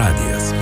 radijas.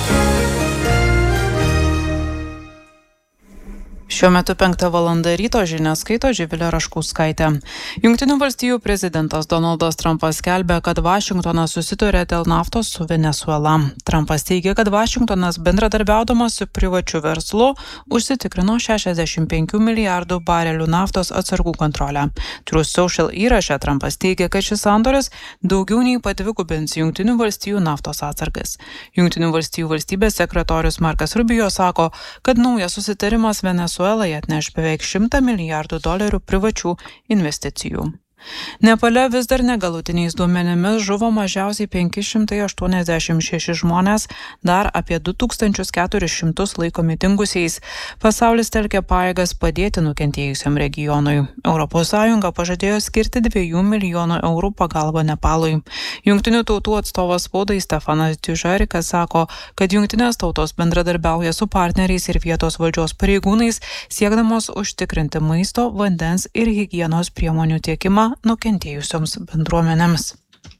Šiuo metu 5 valanda ryto žinias skaito Živilė Raškauskaitė. Jungtinių valstijų prezidentas Donaldas Trumpas skelbia, kad Vašingtonas susitarė dėl naftos su Venesuela. Trumpas teigia, kad Vašingtonas bendradarbiaudamas su privačiu verslu užsitikrino 65 milijardų barelių naftos atsargų kontrolę. True Social įraše Trumpas teigia, kad šis sandoris daugiau nei padvigubins Jungtinių valstijų naftos atsargas. Jungtinių valstijų valstybės sekretorius Markas Rubio sako, kad naujas susitarimas Venesuelai atneš beveik $100 milijardų privačių investicijų. Nepale vis dar negalutiniais duomenimis žuvo mažiausiai 586 žmonės, dar apie 2400 laikomi dingusiais. Pasaulis telkia pajėgas padėti nukentėjusiam regionui. ES pažadėjo skirti 2 milijonų eurų pagalbą Nepalui. Jungtinių tautų atstovas spaudai Stefanas Dujarrikas sako, kad jungtinės tautos bendradarbiauja su partneriais ir vietos valdžios pareigūnais, siekdamos užtikrinti maisto, vandens ir higienos priemonių tiekimą nukentėjusioms bendruomenėms.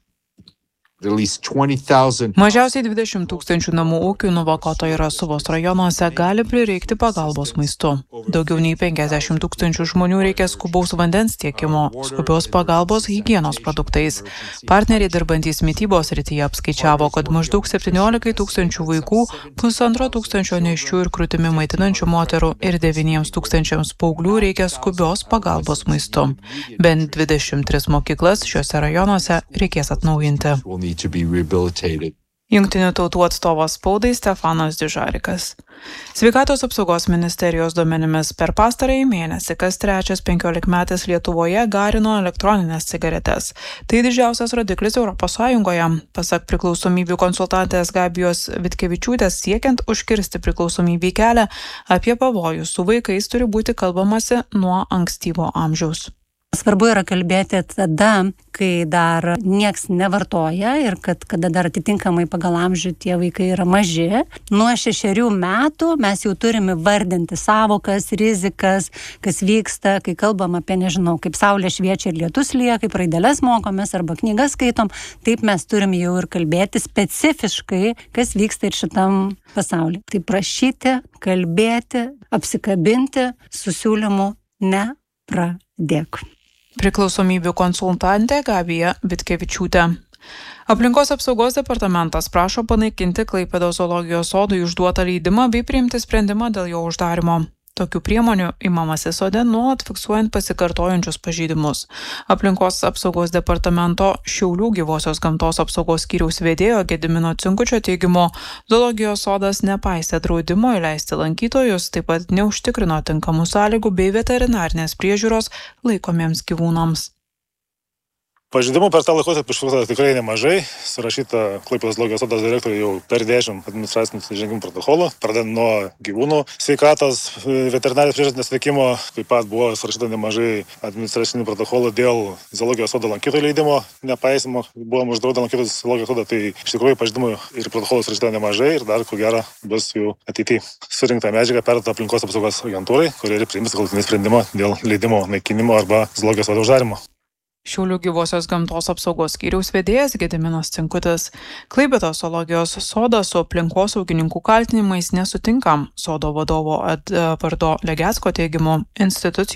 Mažiausiai 20 000 namų ūkių Nuvakoto ir Rasuvos rajonuose gali prireikti pagalbos maistu. Daugiau nei 50 000 žmonių reikia skubaus vandens tiekimo, skubios pagalbos higienos produktais. Partneriai dirbantys mitybos srityje apskaičiavo, kad maždaug 17 000 vaikų, 1500 nėščių ir krūtimi maitinančių moterų ir 9 000 paauglių reikia skubios pagalbos maistu. Bent 23 mokyklas šiuose rajonuose reikės atnaujinti. Jungtinių tautų atstovas spaudai Stefanas Dujarrikas. Sveikatos apsaugos ministerijos duomenimis per pastarąjį mėnesį kas trečias 15-metis Lietuvoje garino elektroninės cigaretes. Tai didžiausias rodiklis ES. Pasak priklausomybių konsultantės Gabijos Vitkevičiūtės, siekiant užkirsti priklausomybį kelią, apie pavojus su vaikais turi būti kalbamasi nuo ankstyvo amžiaus. Svarbu yra kalbėti tada, kai dar nieks nevartoja ir kada dar atitinkamai pagal amžių tie vaikai yra maži. Nuo 6 metų mes jau turime vardinti savokas, rizikas, kas vyksta, kai kalbam apie, kaip saulė šviečia ir lietus lyja, kaip raideles mokomės arba knygas skaitom. Taip mes turime jau ir kalbėti specifiškai, kas vyksta ir šitam pasaulyje. Tai prašyti, kalbėti, apsikabinti su siūlymu nepradėk. Priklausomybių konsultantė Gabija Vitkevičiūtė. Aplinkos apsaugos departamentas prašo panaikinti Klaipėdos zoologijos sodui išduotą leidimą bei priimti sprendimą dėl jo uždarymo. Tokių priemonių imamasi sode nuolat fiksuojant pasikartojančius pažeidimus. Aplinkos apsaugos departamento Šiaulių gyvosios gamtos apsaugos skyriaus vedėjo Gedimino Cinkučio teigimu, zoologijos sodas nepaisė draudimo įleisti lankytojus, taip pat neužtikrino tinkamų sąlygų bei veterinarinės priežiūros laikomiems gyvūnams. Pažeidimų per tą laikotarpį išfiksuota tikrai nemažai. Surašyta Klaipėdos zoologijos sodo direktoriui jau per 10 administracinių nusižengimų protokolų, pradedant nuo gyvūnų sveikatos, veterinarijos priežiūros nesuteikimo. Taip pat buvo surašyta nemažai administracinių protokolų dėl zoologijos sodo lankytojų leidimo nepaisimo. Buvom uždraudę lankytojus zoologijos sodą, tai iš tikrųjų pažeidimų ir protokolų surašyta nemažai ir dar ko gero bus jų ateityje. Surinkta medžiaga perduota aplinkos apsaugos agentūrai, kuri priims galutinį sprendimą dėl leidimo naikinimo arba zoologijos sodo uždarimo. Šiaulių gyvosios gamtos apsaugos skyriaus vedėjas Gediminas Cinkutis. Klaipėdos zoologijos sodas su aplinkosaugininkų kaltinimais nesutinka. Sodo vadovo Edvardo Legecko teigimu, institucijų